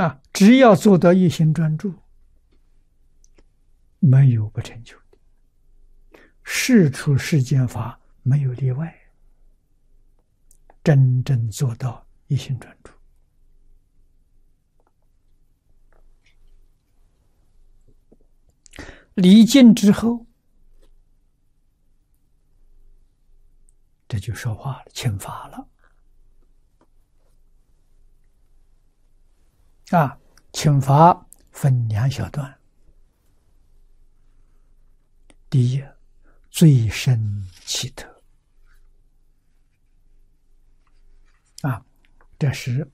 只要做到一心专注，没有不成就的，事出世间法没有例外，真正做到一心专注。离境之后，这就说话了，请法了。请法分两小段。第一，最深奇特。这是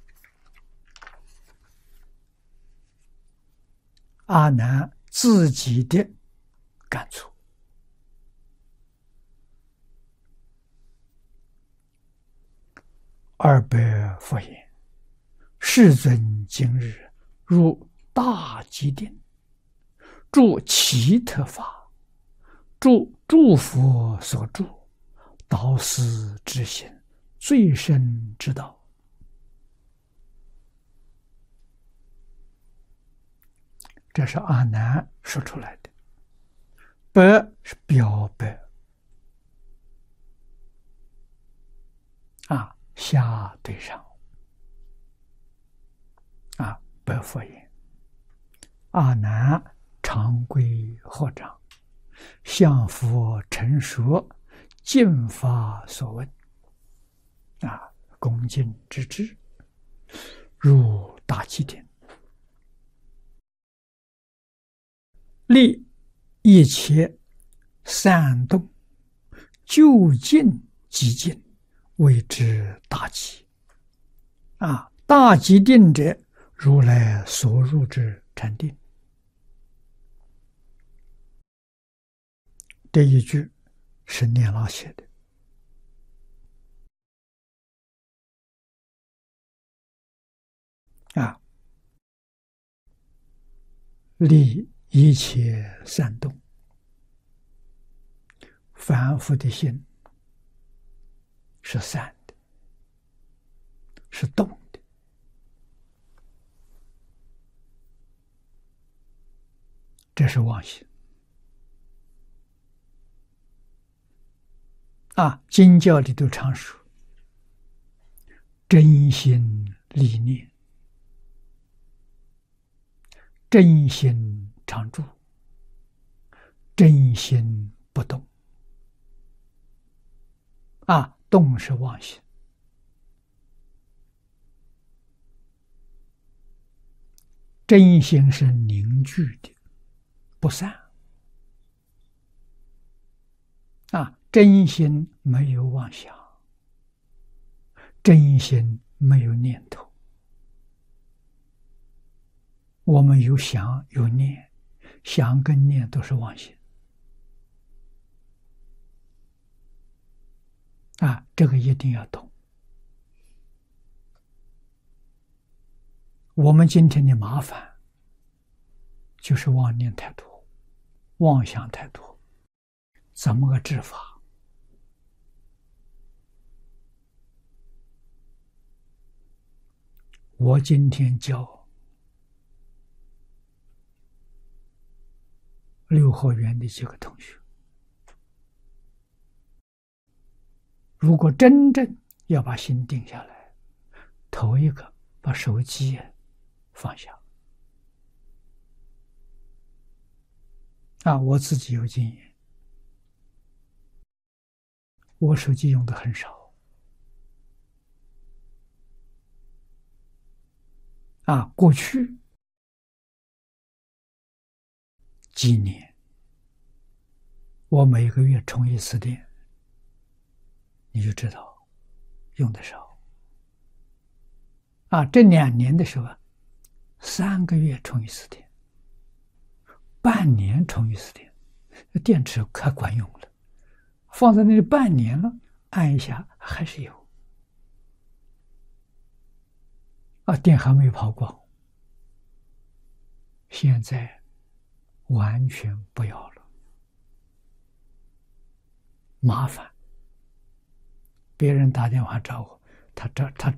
阿难自己的感触。200佛言：世尊今日入大寂定，住奇特法，诸佛所住，导师之行，最深之道。这是阿难说出来的，白是表白，下对上。白佛言：阿难常归合掌，向佛陈说敬法所问。恭敬之至，入大寂定，立一切散动，究竟寂静，谓之大寂。大寂定者，如来所入之禅定。这一句是念老写的。立一切散动，凡夫的心是散的，是动的。这是妄心。经教里都常说，真心立念，真心常住，真心不动。动是妄心，真心是凝聚的，不散。真心没有妄想，真心没有念头。我们有想有念，想跟念都是妄心。这个一定要懂。我们今天的麻烦就是妄念太多，妄想太多，怎么个治法？我今天教6合园的几个同学，如果真正要把心定下来，头一个把手机放下。我自己有经验，我手机用的很少。过去几年，我每个月充1次电，你就知道用的少。这2年的时候，3个月充1次电，半年充1次电，电池快管用了，放在那里半年了，按一下还是有。电还没跑光。现在完全不要了，麻烦。别人打电话找我，他